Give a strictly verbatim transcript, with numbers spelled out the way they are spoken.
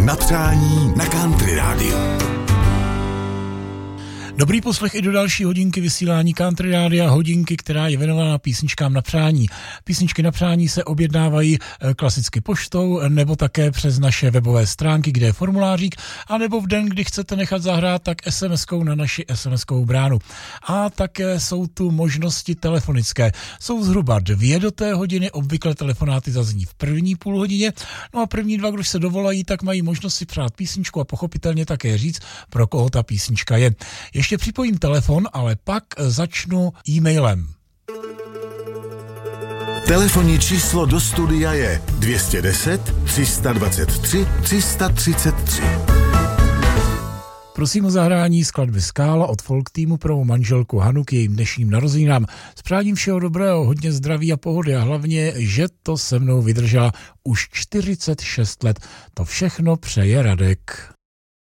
na přání na Country Rádiu. Dobrý poslech i do další hodinky vysílání Country Rádia, hodinky, která je věnovaná písničkám na přání. Písničky na přání se objednávají klasicky poštou, nebo také přes naše webové stránky, kde je formulářík, anebo v den, kdy chcete nechat zahrát, tak es em eskou na naši es em eskovou bránu. A také jsou tu možnosti telefonické. Jsou zhruba dvě do té hodiny, obvykle telefonáty zazní v první půl hodině, no a první dva, když se dovolají, tak mají možnost si přát písničku a pochopitelně také říct, pro koho ta písnička je. Ještě připojím telefon, ale pak začnu e-mailem. Telefonní číslo do studia je dvě stě deset, tři sta dvacet tři, tři sta třicet tři. Prosím o zahrání skladby Skála od folk týmu pro mou manželku Hanu k jejím dnešním narozeninám. S přáním všeho dobrého, hodně zdraví a pohody a hlavně, že to se mnou vydržela už čtyřicet šest let. To všechno přeje Radek.